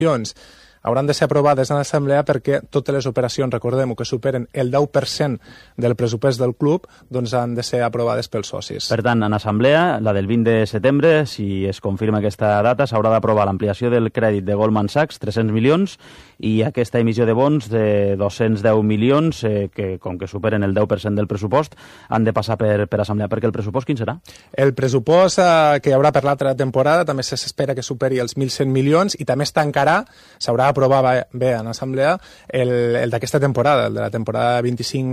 milions hauran de ser aprovades en l'assemblea perquè totes les operacions, recordem-ho, que superen el 10% del pressupost del club, doncs han de ser aprovades pels socis. Per tant, en assemblea, la del 20 de setembre, si es confirma aquesta data, s'haurà d'aprovar l'ampliació del crèdit de Goldman Sachs, 300 milions, i aquesta emissió de bons de 210 milions, que com que superen el 10% del pressupost, han de passar per assemblea. Perquè el pressupost quin serà? El pressupost que hi haurà per l'altra temporada també s'espera que superi els 1.100 milions i també es tancarà, s'haurà d'aprovar bé en assemblea, el d'aquesta temporada, el de la temporada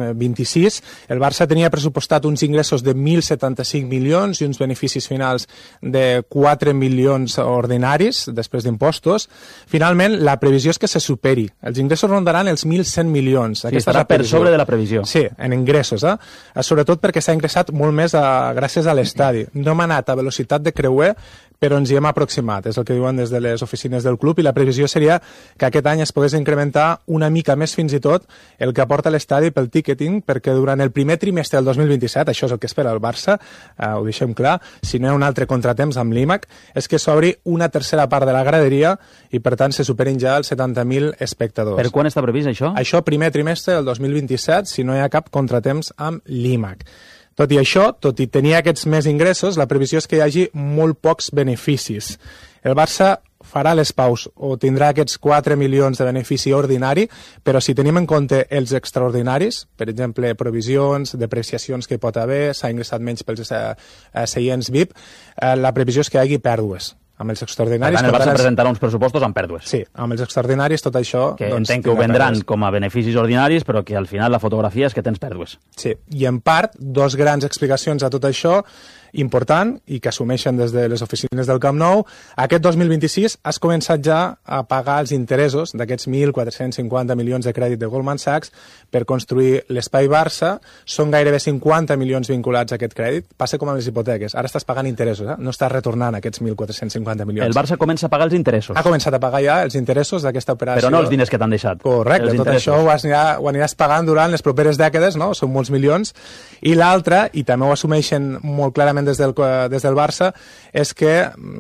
25-26. El Barça tenia pressupostat uns ingressos de 1.075 milions i uns beneficis finals de 4 milions ordinaris, després d'impostos. Finalment, la previsió és que se superi. Els ingressos rondaran els 1.100 milions. Sí, estarà per sobre de la previsió. Sí, en ingressos. Sobretot perquè s'ha ingressat molt més gràcies a l'estadi. No hem anat a velocitat de creuer, però ens hi hem aproximat. És el que diuen des de les oficines del club i la previsió seria que aquest any es pogués incrementar una mica més fins i tot el que aporta l'estadi pel ticketing, perquè durant el primer trimestre del 2027, això és el que espera el Barça, ho deixem clar, si no hi ha un altre contratemps amb l'IMAC, és que s'obri una tercera part de la graderia i per tant se superin ja els 70.000 espectadors. Per quan està previst això? Això primer trimestre del 2027, si no hi ha cap contratemps amb l'IMAC. Tot i això, tot i tenir aquests més ingressos, la previsió és que hi hagi molt pocs beneficis. El Barça farà les paus o tindrà aquests 4 milions de benefici ordinari, però si tenim en compte els extraordinaris, per exemple, provisions, depreciacions que hi pot haver, s'ha ingressat menys pels seients VIP, la previsió és que hi hagi pèrdues. Amb els extraordinaris... Per tant, el Barça presentarà uns pressupostos amb pèrdues. Sí, amb els extraordinaris tot això... Que entenc que ho vendran com a beneficis ordinaris, però que al final la fotografia és que tens pèrdues. Sí, i en part, dos grans explicacions a tot això, important, i que assumeixen des de les oficines del Camp Nou. Aquest 2026 has començat ja a pagar els interessos d'aquests 1.450 milions de crèdit de Goldman Sachs per construir l'Espai Barça. Són gairebé 50 milions vinculats a aquest crèdit. Passa com amb les hipoteques. Ara estàs pagant interessos, no estàs retornant aquests 1.450 milions. El Barça comença a pagar els interessos. Ha començat a pagar ja els interessos d'aquesta operació. Però no els diners que t'han deixat. Correcte, tot això ho aniràs pagant durant les properes dècades, no? Són molts milions. I l'altre, i també ho assumeixen molt clarament des del Barça, és que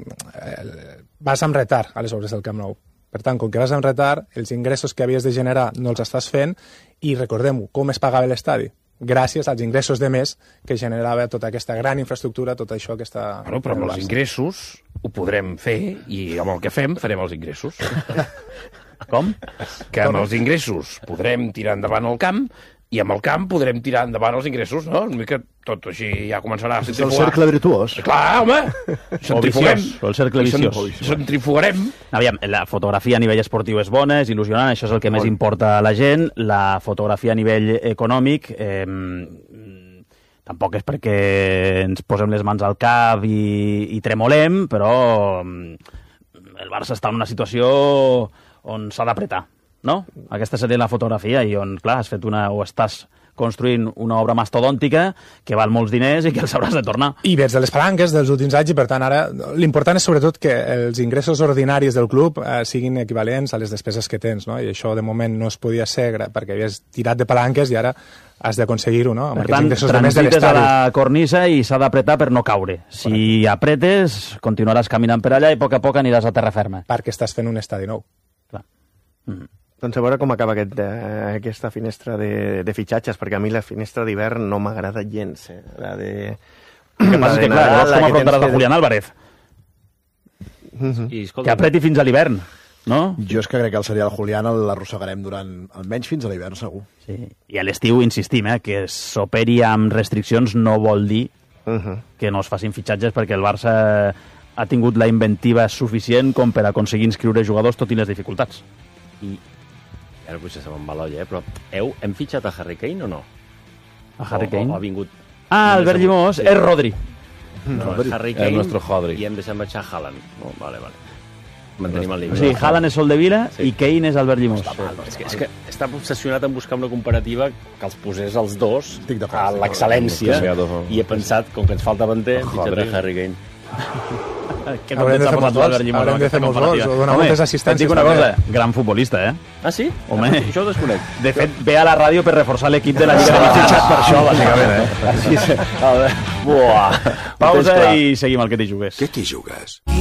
vas amb retard a les obres del Camp Nou. Per tant, com que vas amb retard, els ingressos que havies de generar no els estàs fent, i recordem-ho, com es pagava l'estadi? Gràcies als ingressos de més que generava tota aquesta gran infraestructura, tot això que està... Bueno, però amb els ingressos ho podrem fer, i amb el que fem farem els ingressos. Com? Que amb els ingressos podrem tirar endavant el camp, i amb el camp podrem tirar endavant els ingressos, no? Una mica tot així ja començarà a centrifugar. És el cercle virtuós. Clar, home! Centrifuguem. O el cercle viciós. Centrifugarem. Aviam, la fotografia a nivell esportiu és bona, és il·lusionant, això és el que més importa a la gent. La fotografia a nivell econòmic... tampoc és perquè ens posem les mans al cap i tremolem, però el Barça està en una situació on s'ha d'apretar, no? Aquesta seria la fotografia i on, clar, has fet o estàs construint una obra mastodòntica que val molts diners i que els hauràs de tornar. I vens de les palanques dels últims anys i, per tant, ara l'important és sobretot que els ingressos ordinaris del club siguin equivalents a les despeses que tens, no? I això de moment no es podia ser perquè havies tirat de palanques i ara has d'aconseguir-ho, no? Per tant, transites a la cornisa i s'ha d'apretar per no caure. Si apretes, continuaràs caminant per allà i a poc aniràs a terra ferma. Perquè estàs fent un estadi nou. Clar. Doncs a veure com acaba aquesta finestra de fitxatges, perquè a mi la finestra d'hivern no m'agrada gens. La de... El que passa és que, clar, llavors com afrontaràs a Julián Álvarez? Que apreti fins a l'hivern, no? Jo és que crec que el serial Julián l'arrossegarem durant almenys fins a l'hivern, segur. Sí. I a l'estiu insistim, que s'operi amb restriccions no vol dir que no es facin fitxatges, perquè el Barça ha tingut la inventiva suficient com per aconseguir inscriure jugadors tot i les dificultats. I ara potser se me'n va l'olla, però hem fitxat a Harry Kane o no? A Harry Kane? O ha vingut... Albert Llimós, és Rodri. No, és Harry Kane, el nostre Rodri. I hem deixat marxar Haaland. No, vale. Mantenim el límit. O sigui, Haaland és Soldevila i Kane és Albert Llimós. És que estava obsessionat en buscar una comparativa que els posés els dos a l'excel·lència i he pensat, com que ens falta davanter, hem fitxat a Harry Kane. Haurem de fer molts gols o donar moltes assistències. Et dic una cosa, gran futbolista, Ah, sí? Home, això ho desconec. De fet, ve a la ràdio per reforçar l'equip de la Lliga de Mitjans per això, bàsicament, Buah. Pausa i seguim al Que t'hi jugues. Que t'hi jugues?